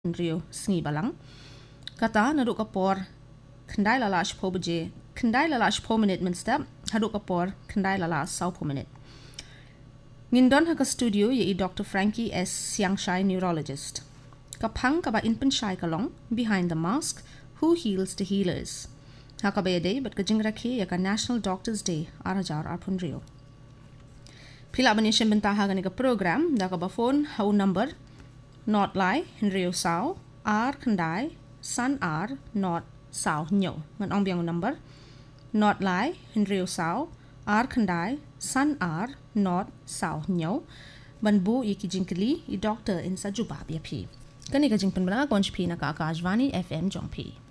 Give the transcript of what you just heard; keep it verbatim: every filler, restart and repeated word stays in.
Rio sngi balang kata naduk kapor kendai lalash po beje kendai lalash po minute min step haduk kapor kendai lalash sau po minute ngindon ha ka studio ye Doctor Frankie S Siangshai neurologist kapang kaba inpen shai kalong behind the mask who heals the healers ha ka day but ka jing rakhe ya ka National Doctors Day arajar arpun Rio pila banishin bentaha ga ka program da ka ba phone hau number not lai Henrio Sao R Kandai San R not Sao Nyo ngan ong biang number not lai Henrio Sao R Kandai San R not Sao Nyo ban bu yiki jinkli i doctor in sajuba bia pi kani ka jingpen bala konch pi na ka akajvani F M jong pi